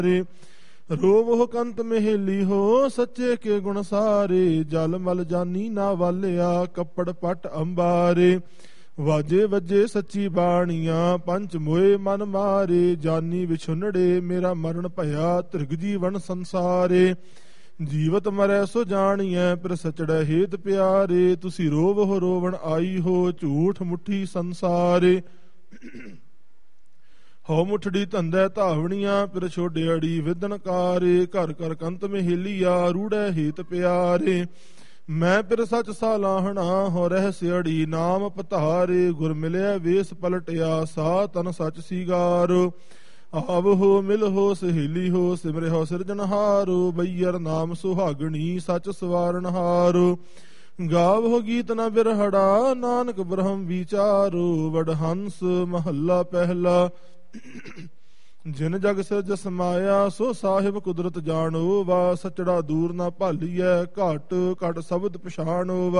ਰੋਵਹੁ ਕੰਤ ਮਹੇਲੀ ਹੋ ਸੱਚੇ ਕੇ ਗੁਣ ਸਾਰੇ। ਜਲ ਮਲ ਜਾਨੀ ਨਾ ਵਾਲਿਆ ਕੱਪੜ ਪਟ ਅੰਬਾਰੇ। ਵਾਜੇ ਵੱਜੇ ਸੱਚੀ ਬਾਣੀਆਂ ਪੰਚ ਮੋਏ ਮਨ ਮਾਰੇ। ਜਾਨੀ ਵਿਛੁੰਨੜੇ ਮੇਰਾ ਮਰਨ ਭਇਆ ਧ੍ਰਿਗ ਜੀਵਨ ਸੰਸਾਰੇ। ਜੀਵਤ ਮਰੈ ਸੋ ਜਾਣੀਐ ਪਰ ਸਚੜੈ ਹੇਤ ਪਿਆਰੇ। ਤੁਸੀਂ ਰੋਵਹੁ ਰੋਵਣ ਆਈ ਹੋ ਝੂਠ ਮੁੱਠੀ ਸੰਸਾਰੇ। ਹਉ ਮੁੱਠੜੀ ਧੰਦੈ ਧਾਵਣੀਆਂ ਫਿਰ ਛੋਡਿਆੜੀ ਵਿਦਨ ਕਾਰੇ। ਘਰ ਘਰ ਕੰਤ ਮਹੇਲੀਆ ਰੂੜੈ ਹੇਤ ਪਿਆਰੇ। ਮੈਂ ਫਿਰ ਸੱਚ ਸਾਲਾਹਣਾ ਹੋ ਰਹਿ ਸਿਆੜੀ ਨਾਮ ਪਧਾਰੇ। ਗੁਰ ਮਿਲਿਆ ਵੇਸ ਪਲਟਿਆ ਸਾ ਤਨ ਸੱਚ ਸੀਗਾਰੋ। ਆਵਹੋ ਮਿਲਹੋ ਸਹੇਲੀ ਹੋ ਸਿਮਰਿਓ ਸਿਰਜਣਹਾਰੋ। ਬਈਅਰ ਨਾਮ ਸੁਹਾਗਣੀ ਸੱਚ ਸਵਾਰਨਹਾਰੋ। ਗਾਵਹੁ ਗੀਤ ਨ ਬਿਰਹੜਾ ਨਾਨਕ ਬ੍ਰਹਮ ਵਿਚਾਰੋ। ਵਡਹੰਸ ਮਹੱਲਾ ਪਹਿਲਾ। ਜਿਨ ਜਗ ਸਿਰਜ ਸਮਾਇਆ ਸੋ ਸਾਹਿਬ ਕੁਦਰਤ ਜਾਣੋ ਵਾ। ਸਚੜਾ ਦੂਰ ਨਾ ਭਾਲੀਐ ਘਟ ਘਟ ਸ਼ਬਦ ਪਛਾਣੋ ਵਾ।